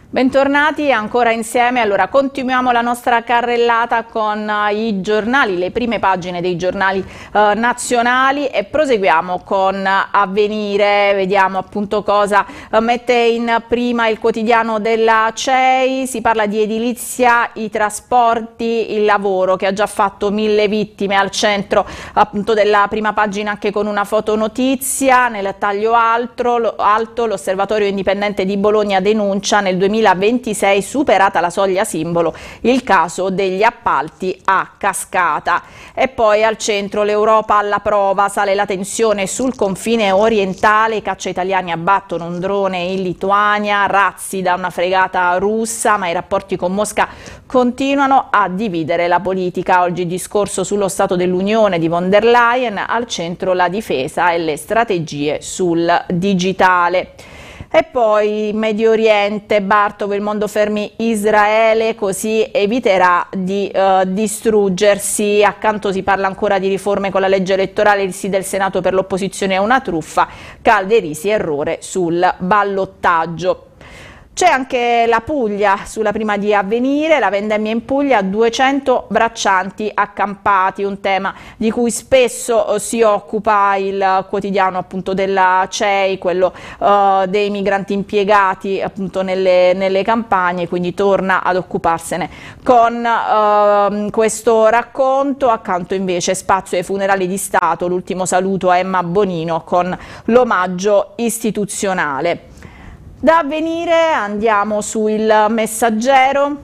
Bentornati ancora insieme. Allora, continuiamo la nostra carrellata con i giornali, le prime pagine dei giornali nazionali e proseguiamo con Avvenire. Vediamo appunto cosa mette in prima il quotidiano della CEI. Si parla di edilizia, i trasporti, il lavoro che ha già fatto 1000 vittime, al centro appunto della prima pagina anche con una fotonotizia. Nel taglio alto l'Osservatorio Indipendente di Bologna denuncia nel 2026, superata la soglia simbolo, il caso degli appalti a cascata. E poi al centro l'Europa alla prova, sale la tensione sul confine orientale, i caccia italiani abbattono un drone in Lituania, razzi da una fregata russa, ma i rapporti con Mosca continuano a dividere la politica. Oggi discorso sullo Stato dell'Unione di von der Leyen, al centro la difesa e le strategie sul digitale. E poi Medio Oriente, Bartov, il mondo fermi Israele, così eviterà di distruggersi. Accanto si parla ancora di riforme con la legge elettorale, il sì del Senato per l'opposizione è una truffa, Calderisi errore sul ballottaggio. C'è anche la Puglia sulla prima di Avvenire, la vendemmia in Puglia, 200 braccianti accampati, un tema di cui spesso si occupa il quotidiano appunto della CEI, quello dei migranti impiegati appunto nelle campagne, quindi torna ad occuparsene con questo racconto. Accanto invece spazio ai funerali di Stato, l'ultimo saluto a Emma Bonino con l'omaggio istituzionale. Da Avvenire andiamo sul Messaggero.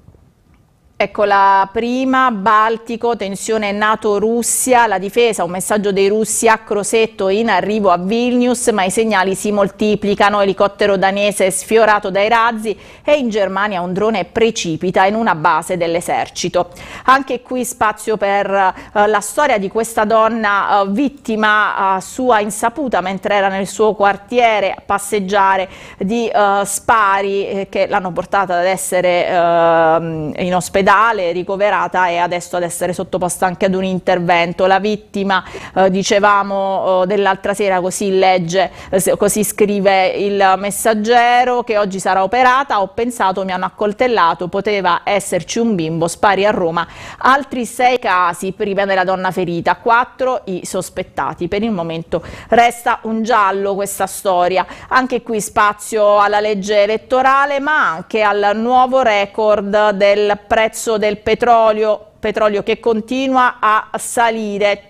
Ecco la prima, Baltico, tensione NATO-Russia, la difesa, un messaggio dei russi a Crosetto in arrivo a Vilnius, ma i segnali si moltiplicano, elicottero danese sfiorato dai razzi e in Germania un drone precipita in una base dell'esercito. Anche qui spazio per la storia di questa donna vittima a sua insaputa mentre era nel suo quartiere a passeggiare di spari che l'hanno portata ad essere in ospedale, ricoverata e adesso ad essere sottoposta anche ad un intervento. La vittima, dicevamo dell'altra sera, così legge, così scrive il Messaggero, che oggi sarà operata, ho pensato mi hanno accoltellato, poteva esserci un bimbo, spari a Roma, altri 6 casi prima della donna ferita, 4 i sospettati, per il momento resta un giallo questa storia. Anche qui spazio alla legge elettorale ma anche al nuovo record del prezzo del petrolio che continua a salire,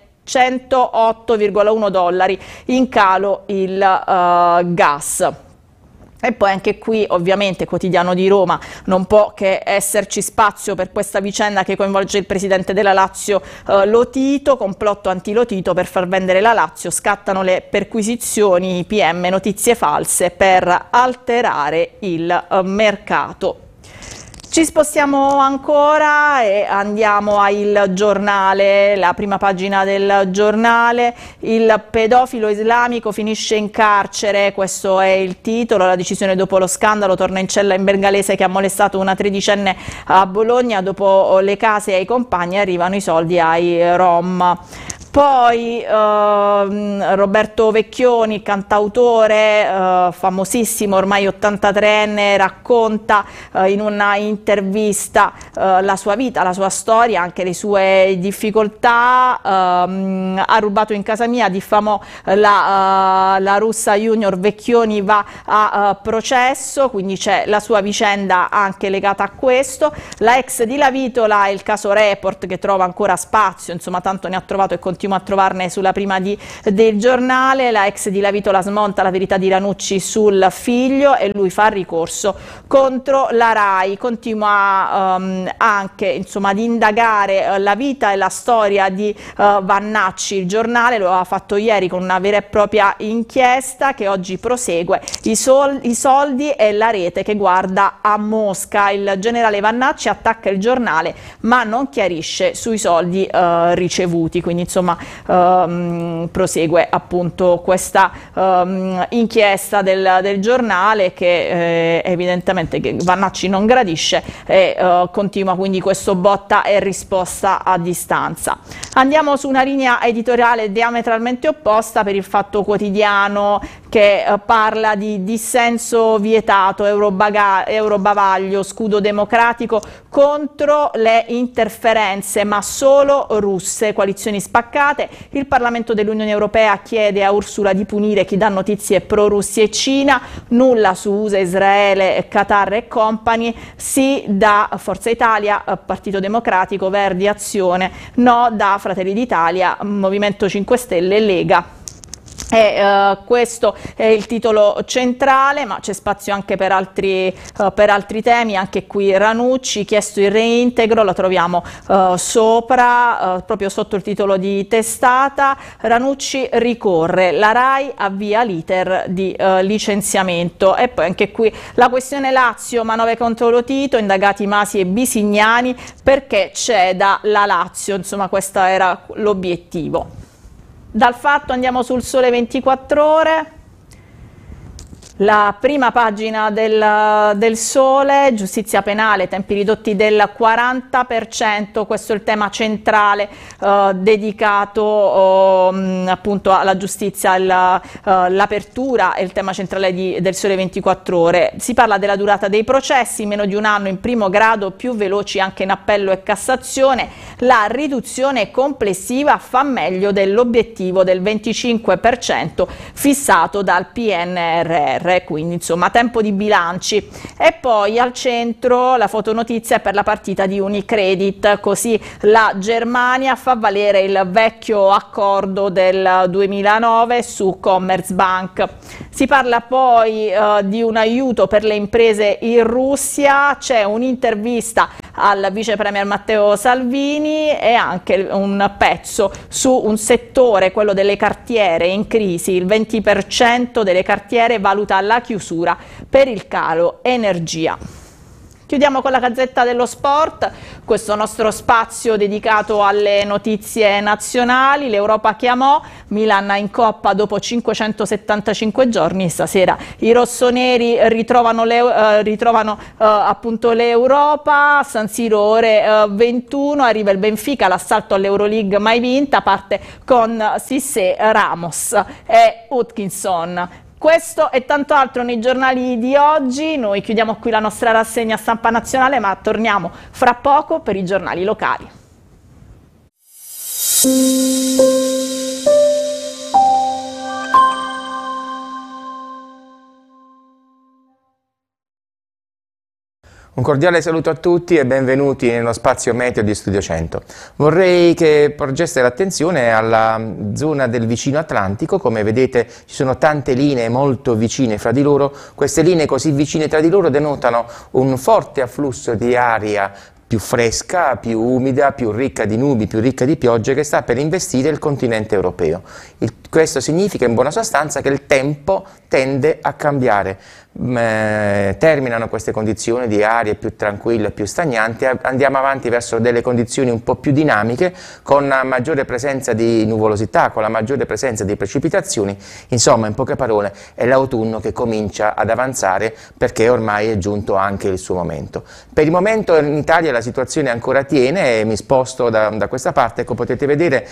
108,1 dollari, in calo il gas. E poi anche qui ovviamente Quotidiano di Roma, non può che esserci spazio per questa vicenda che coinvolge il presidente della Lazio Lotito, complotto anti-Lotito per far vendere la Lazio, scattano le perquisizioni, PM, notizie false per alterare il mercato. Ci spostiamo ancora e andiamo a Il Giornale, la prima pagina del Giornale, il pedofilo islamico finisce in carcere, questo è il titolo, la decisione dopo lo scandalo, torna in cella in bengalese che ha molestato una 13enne a Bologna, dopo le case ai compagni arrivano i soldi ai rom. Poi Roberto Vecchioni, cantautore famosissimo, ormai 83enne, racconta in una intervista la sua vita, la sua storia, anche le sue difficoltà. Ha rubato in casa mia, diffamò la russa Junior, Vecchioni va a processo, quindi c'è la sua vicenda anche legata a questo. La ex di Lavitola, il caso Report che trova ancora spazio, insomma tanto ne ha trovato e continua a trovarne sulla prima del Giornale. La ex di Lavitola smonta la verità di Ranucci sul figlio e lui fa ricorso contro la RAI, continua anche insomma ad indagare la vita e la storia di Vannacci. Il Giornale lo ha fatto ieri con una vera e propria inchiesta che oggi prosegue, i soldi e la rete che guarda a Mosca. Il generale Vannacci attacca il Giornale ma non chiarisce sui soldi ricevuti, quindi insomma prosegue appunto questa inchiesta del Giornale che evidentemente Vannacci non gradisce e continua quindi questo botta e risposta a distanza. Andiamo su una linea editoriale diametralmente opposta per il Fatto Quotidiano che parla di dissenso vietato, eurobavaglio, scudo democratico contro le interferenze, ma solo russe, coalizioni spaccate. Il Parlamento dell'Unione Europea chiede a Ursula di punire chi dà notizie pro-Russia e Cina, nulla su USA, Israele, Qatar e compagni, sì da Forza Italia, Partito Democratico, Verdi, Azione, no da Fratelli d'Italia, Movimento 5 Stelle e Lega. Questo è il titolo centrale, ma c'è spazio anche per altri temi. Anche qui Ranucci, chiesto il reintegro, la troviamo proprio sotto il titolo di testata. Ranucci ricorre, la RAI avvia l'iter di licenziamento. E poi anche qui la questione Lazio, manovre contro Lotito, indagati Masi e Bisignani perché ceda la Lazio, insomma questo era l'obiettivo. Dal Fatto andiamo sul Sole 24 Ore. La prima pagina del Sole, giustizia penale, tempi ridotti del 40%, questo è il tema centrale dedicato appunto alla giustizia, l'apertura è il tema centrale del Sole 24 Ore. Si parla della durata dei processi, meno di un anno in primo grado, più veloci anche in appello e Cassazione. La riduzione complessiva fa meglio dell'obiettivo del 25% fissato dal PNRR. Quindi insomma tempo di bilanci. E poi al centro la fotonotizia è per la partita di Unicredit, così la Germania fa valere il vecchio accordo del 2009 su Commerzbank. Si parla poi di un aiuto per le imprese in Russia, c'è un'intervista al vice premier Matteo Salvini e anche un pezzo su un settore, quello delle cartiere, in crisi. Il 20% delle cartiere valuta la chiusura per il calo energia. Chiudiamo con la Gazzetta dello Sport, questo nostro spazio dedicato alle notizie nazionali. L'Europa chiamò, Milan in Coppa dopo 575 giorni, stasera i rossoneri ritrovano appunto l'Europa, San Siro ore 21, arriva il Benfica, l'assalto all'Euroleague mai vinta, parte con Cissé, Ramos e Hutchinson. Questo e tanto altro nei giornali di oggi. Noi chiudiamo qui la nostra rassegna stampa nazionale, ma torniamo fra poco per i giornali locali. Un cordiale saluto a tutti e benvenuti nello spazio meteo di Studio 100. Vorrei che porgeste l'attenzione alla zona del vicino Atlantico. Come vedete ci sono tante linee molto vicine fra di loro. Queste linee così vicine tra di loro denotano un forte afflusso di aria più fresca, più umida, più ricca di nubi, più ricca di piogge, che sta per investire il continente europeo. Questo significa in buona sostanza che il tempo tende a cambiare. Terminano queste condizioni di aria più tranquille, più stagnanti, andiamo avanti verso delle condizioni un po' più dinamiche, con la maggiore presenza di nuvolosità, con la maggiore presenza di precipitazioni. Insomma, in poche parole, è l'autunno che comincia ad avanzare, perché ormai è giunto anche il suo momento. Per il momento in Italia la situazione ancora tiene, e mi sposto da questa parte. Come potete vedere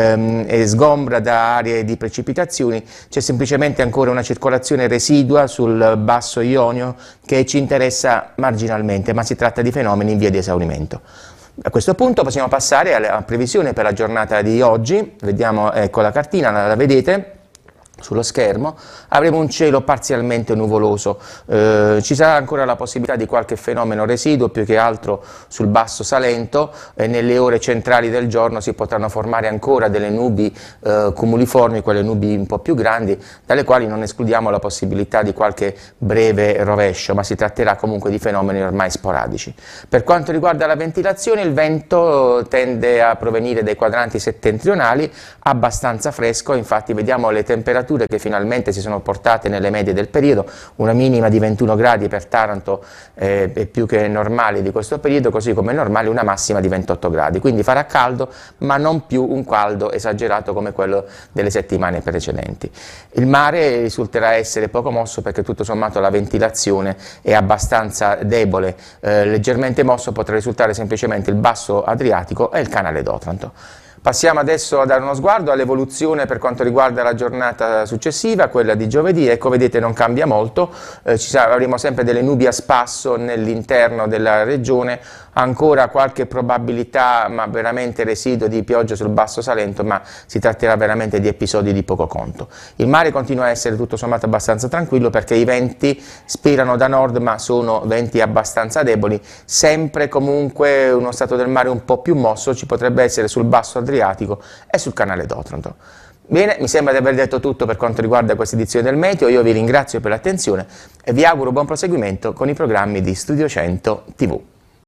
è sgombra da aree di precipitazioni, c'è semplicemente ancora una circolazione residua sul basso Ionio che ci interessa marginalmente, ma si tratta di fenomeni in via di esaurimento. A questo punto possiamo passare alla previsione per la giornata di oggi. Vediamo, ecco la cartina, la vedete sullo schermo. Avremo un cielo parzialmente nuvoloso, ci sarà ancora la possibilità di qualche fenomeno residuo, più che altro sul basso Salento, e nelle ore centrali del giorno si potranno formare ancora delle nubi cumuliformi, quelle nubi un po' più grandi, dalle quali non escludiamo la possibilità di qualche breve rovescio, ma si tratterà comunque di fenomeni ormai sporadici. Per quanto riguarda la ventilazione, il vento tende a provenire dai quadranti settentrionali, abbastanza fresco, infatti vediamo le temperature che finalmente si sono portate nelle medie del periodo. Una minima di 21 gradi per Taranto è più che normale di questo periodo, così come è normale una massima di 28 gradi, quindi farà caldo, ma non più un caldo esagerato come quello delle settimane precedenti. Il mare risulterà essere poco mosso, perché tutto sommato la ventilazione è abbastanza debole, leggermente mosso potrà risultare semplicemente il basso Adriatico e il canale d'Otranto. Passiamo adesso a dare uno sguardo all'evoluzione per quanto riguarda la giornata successiva, quella di giovedì. Ecco, vedete, non cambia molto, avremo sempre delle nubi a spasso nell'interno della regione, ancora qualche probabilità, ma veramente residuo di pioggia sul basso Salento, ma si tratterà veramente di episodi di poco conto. Il mare continua a essere tutto sommato abbastanza tranquillo perché i venti spirano da nord, ma sono venti abbastanza deboli, sempre comunque uno stato del mare un po' più mosso ci potrebbe essere sul basso Adriatico e sul canale d'Otranto. Bene, mi sembra di aver detto tutto per quanto riguarda questa edizione del Meteo. Io vi ringrazio per l'attenzione e vi auguro buon proseguimento con i programmi di Studio 100 TV.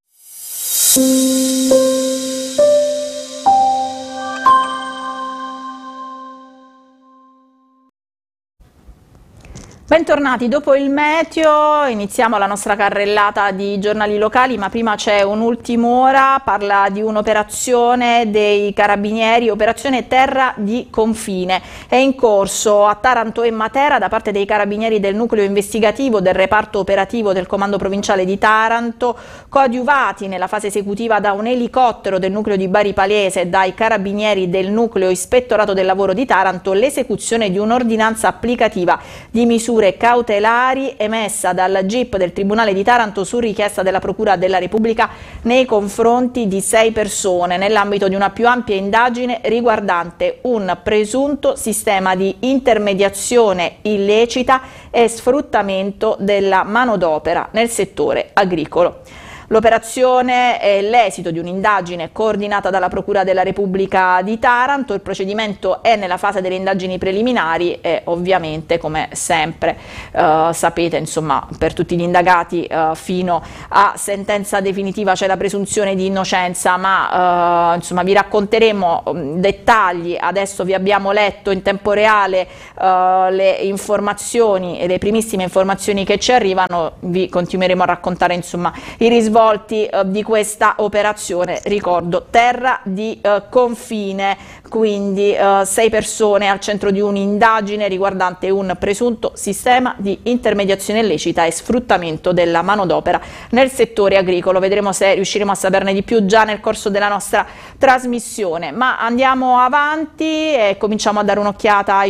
Bentornati, dopo il meteo iniziamo la nostra carrellata di giornali locali, ma prima c'è un'ultima parla di un'operazione dei Carabinieri, operazione Terra di Confine. È in corso a Taranto e Matera da parte dei Carabinieri del nucleo investigativo del reparto operativo del Comando Provinciale di Taranto, coadiuvati nella fase esecutiva da un elicottero del nucleo di Bari Palese e dai Carabinieri del nucleo Ispettorato del Lavoro di Taranto, l'esecuzione di un'ordinanza applicativa di misure cautelari emessa dal GIP del Tribunale di Taranto su richiesta della Procura della Repubblica nei confronti di 6 persone nell'ambito di una più ampia indagine riguardante un presunto sistema di intermediazione illecita e sfruttamento della manodopera nel settore agricolo. L'operazione è l'esito di un'indagine coordinata dalla Procura della Repubblica di Taranto. Il procedimento è nella fase delle indagini preliminari e ovviamente, come sempre sapete, insomma, per tutti gli indagati fino a sentenza definitiva c'è la presunzione di innocenza, ma insomma vi racconteremo dettagli. Adesso vi abbiamo letto in tempo reale le informazioni e le primissime informazioni che ci arrivano, vi continueremo a raccontare insomma i risvolti di questa operazione. Ricordo, terra di confine, quindi 6 persone al centro di un'indagine riguardante un presunto sistema di intermediazione illecita e sfruttamento della manodopera nel settore agricolo. Vedremo se riusciremo a saperne di più già nel corso della nostra trasmissione, ma andiamo avanti e cominciamo a dare un'occhiata ai